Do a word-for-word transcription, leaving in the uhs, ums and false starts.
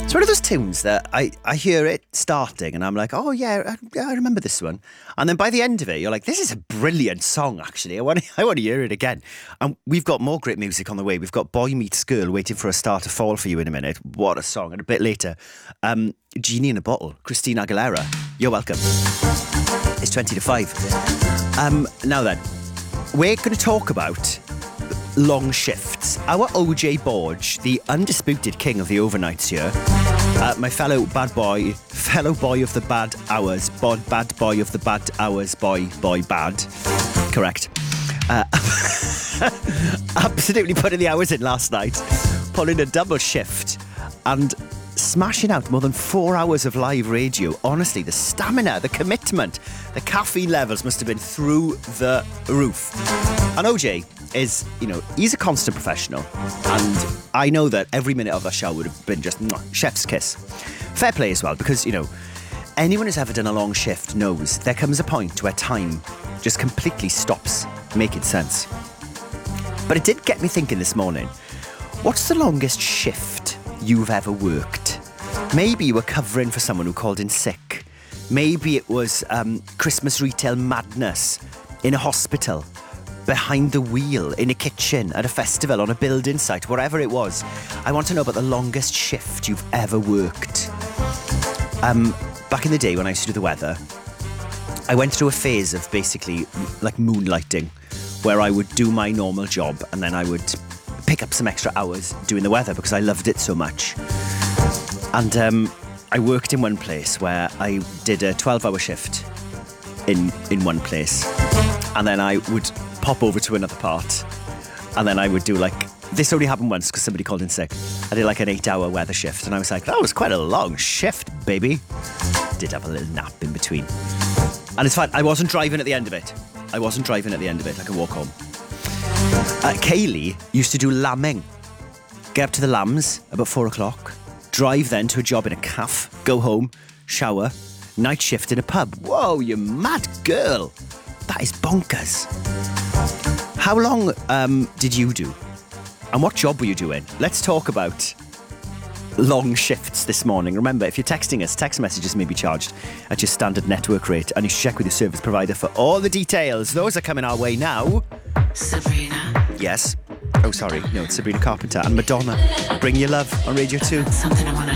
It's one of those tunes that I, I hear it starting and I'm like, oh yeah, I, I remember this one. And then by the end of it, you're like, this is a brilliant song, actually. I want to, I want to hear it again. And we've got more great music on the way. We've got Boy Meets Girl waiting for a star to fall for you in a minute. What a song. And a bit later, um, Genie in a Bottle, Christina Aguilera. You're welcome. It's twenty to five. Um, now then, we're going to talk about long shifts. Our O J Borge, the undisputed king of the overnights here, uh, my fellow bad boy, fellow boy of the bad hours, bod, bad boy of the bad hours, boy, boy, bad. Correct. Uh, absolutely putting the hours in last night, pulling a double shift and smashing out more than four hours of live radio. Honestly, the stamina, the commitment, the caffeine levels must have been through the roof. And O J is, you know, he's a constant professional. And I know that every minute of that show would have been just mwah, chef's kiss. Fair play as well, because, you know, anyone who's ever done a long shift knows there comes a point where time just completely stops making sense. But it did get me thinking this morning, what's the longest shift you've ever worked? Maybe you were covering for someone who called in sick. Maybe it was um, Christmas retail madness in a hospital, behind the wheel, in a kitchen, at a festival, on a building site, whatever it was. I want to know about the longest shift you've ever worked. Um, back in the day when I used to do the weather, I went through a phase of basically like moonlighting, where I would do my normal job and then I would pick up some extra hours doing the weather because I loved it so much. And um, I worked in one place where I did a twelve-hour shift in in one place, and then I would pop over to another part, and then I would do like, this only happened once because somebody called in sick. I did like an eight-hour weather shift, and I was like, that was quite a long shift, baby. Did have a little nap in between. And it's fine, I wasn't driving at the end of it. I wasn't driving at the end of it, I could walk home. Uh, Kaylee used to do lambing. Get up to the lambs about four o'clock, drive then to a job in a caff, go home, shower, night shift in a pub. Whoa, you mad girl. That is bonkers. How long um, did you do? And what job were you doing? Let's talk about long shifts this morning. Remember, if you're texting us, text messages may be charged at your standard network rate, and you should check with your service provider for all the details. Those are coming our way now. Sabrina. Yes. Oh, sorry. No, it's Sabrina Carpenter and Madonna. Bring Your Love on Radio two. Something I want to